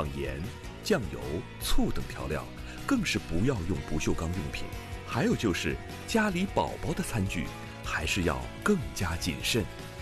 盐、酱油、醋等调料，更是不要用不锈钢用品。还有就是家里宝宝的餐具，还是要更加谨慎。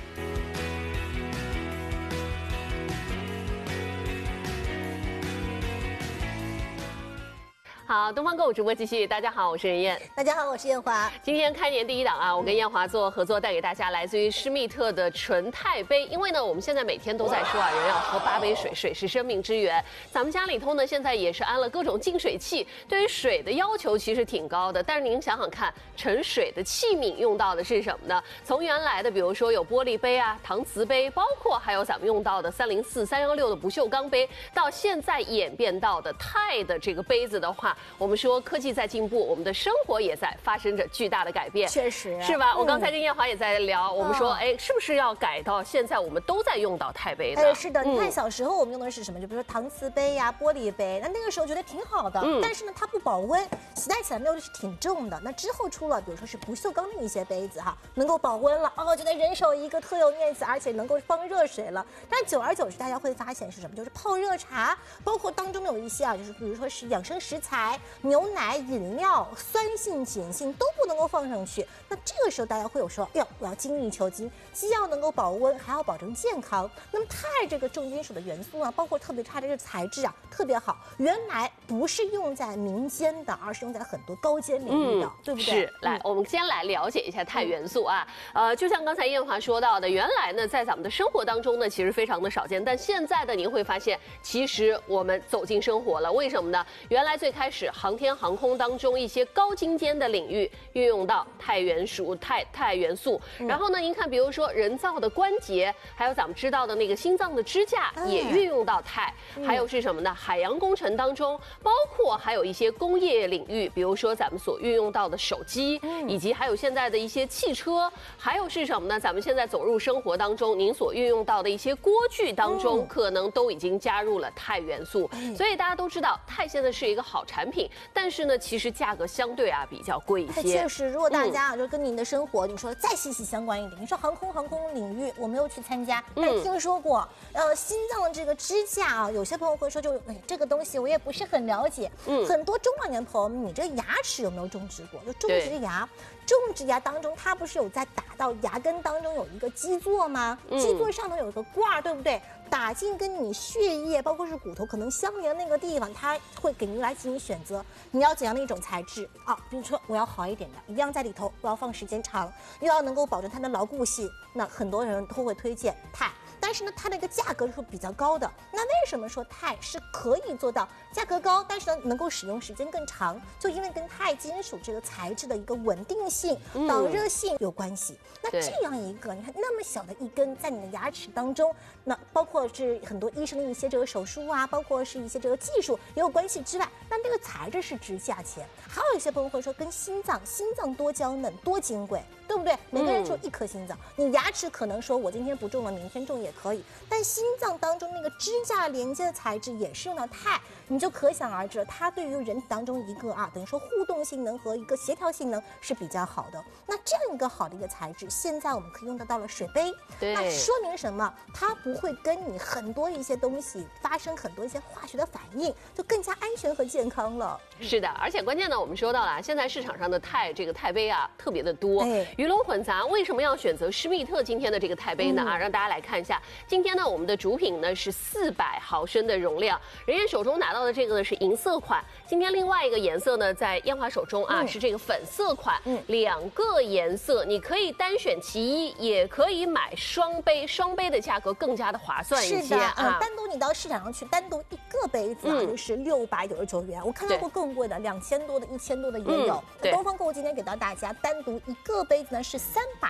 好，东方购物直播继续。大家好，我是任燕。 大家好，我是燕华。 今天开年第一档啊，我跟燕华做合作，带给大家来自于施密特的纯钛杯。因为呢，我们现在每天都在说啊，人要喝8杯水，水是生命之源。咱们家里头呢，现在也是安了各种净水器，对于水的要求其实挺高的。但是您想想看，盛水的器皿用到的是什么呢？从原来的，比如说有玻璃杯啊、搪瓷杯，包括还有咱们用到的304、316的不锈钢杯，到现在演变到的钛的这个杯子的话。我们说科技在进步，我们的生活也在发生着巨大的改变， 确实是吧？我刚才跟燕华也在聊，我们说，哎，是不是要改到现在我们都在用到钛杯呢？ 哎，是的，你看小时候我们用的是什么？就比如说搪瓷杯呀、玻璃杯，那个时候觉得挺好的，但是呢，它不保温，携带起来没有是挺重的。那之后出了，比如说是不锈钢的一些杯子哈，能够保温了，哦，觉得人手一个特有面子，而且能够放热水了。但久而久之，大家会发现是什么？就是泡热茶，包括当中有一些啊，就是比如说是养生食材。牛奶、饮料、酸性、碱性都不能够放上去。那这个时候大家会有说，哟，我要精益求精，既要能够保温，还要保证健康。那么钛这个重金属的元素啊，包括特别它这个材质啊，特别好。原来不是用在民间的，而是用在很多高阶领域的，对不对？ 是。来，我们先来了解一下钛元素啊。就像刚才燕华说到的，原来呢，在咱们的生活当中呢，其实非常的少见，但现在的您会发现，其实我们走进生活了。为什么呢？原来最开始航天航空当中一些高精尖的领域运用到钛元素，然后呢，您看，比如说人造的关节，还有咱们知道的那个心脏的支架也运用到钛，还有是什么呢？海洋工程当中，包括还有一些工业领域，比如说咱们所运用到的手机，以及还有现在的一些汽车，还有是什么呢？咱们现在走入生活当中，您所运用到的一些锅具当中，可能都已经加入了钛元素。所以大家都知道，钛现在是一个好产品，但是呢，其实价格相对啊比较贵一些。 确实，如果大家啊就跟您的生活，你说再息息相关一点，你说航空领域我没有去参加，但是听说过，心脏的这个支架啊，有些朋友会说这个东西我也不是很了解。很多中老年朋友们，你这牙齿有没有种植过？就种植牙。种植牙当中，它不是有在打到牙根当中有一个基座吗？基座上头有一个罐，对不对？打进跟你血液，包括是骨头可能相连的那个地方，它会给您来进行选择，你要怎样的一种材质啊？比如说我要好一点的，一样在里头，我要放时间长，又要能够保证它的牢固性，那很多人都会推荐钛。但是呢，它的一个价格是比较高的。那为什么说钛是可以做到价格高，但是呢能够使用时间更长？就因为跟钛金属这个材质的一个稳定性、导热性有关系。那这样一个，你看那么小的一根在你的牙齿当中，那包括是很多医生的一些这个手术啊，包括是一些这个技术也有关系之外，那这个材质是值价钱。还有一些朋友会说，跟心脏多娇嫩多金贵，对不对？每个人就一颗心脏，你牙齿可能说我今天不种了，明天种也可以，但心脏当中那个支架连接的材质也是用到钛，你就可想而知，它对于人体当中一个等于说互动性能和一个协调性能是比较好的。那这样一个好的一个材质，现在我们可以用得到了水杯，那说明什么？它不会跟你很多一些东西发生很多一些化学的反应，就更加安全和健康了。 是的，而且关键呢，我们说到了，现在市场上的这个钛杯啊特别的多，鱼龙混杂。为什么要选择施密特今天的这个钛杯呢？让大家来看一下。今天呢，我们的主品呢是400毫升的容量，人家手中拿到的这个呢是银色款。今天另外一个颜色呢，在燕华手中啊是这个粉色款，2个颜色，你可以单选其一，也可以买双杯，双杯的价格更加的划算一些。 是的，单独你到市场上去，单独一个杯子啊就是699元，我看到过更贵的，2000多的、1000多的也有。东方购物今天给到大家，单独一个杯子呢是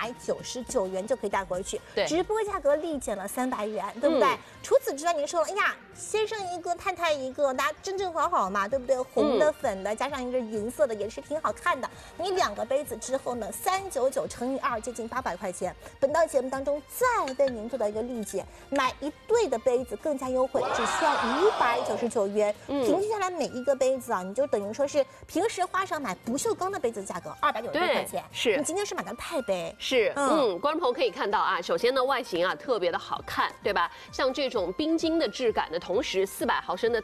399元就可以带回去，直播价格立减了300元，对不对？除此之外，您说了，哎呀，先生一个，太太一个，大家正正好好嘛，对不对？红的、粉的，加上一个银色的，也是挺好看的。你2个杯子之后呢，399乘以2，接近800块钱。本档节目当中再为您做到一个立减，买一对的杯子更加优惠，只需要599元。平均下来每一个杯子啊，你就等于说是平时花上买不锈钢的杯子的价格296块钱。 是， 你今天是买的钛杯。 是，观众朋友可以看到啊，首先呢外形啊特别的好看，对吧？像这种冰晶的质感的同时，400毫升的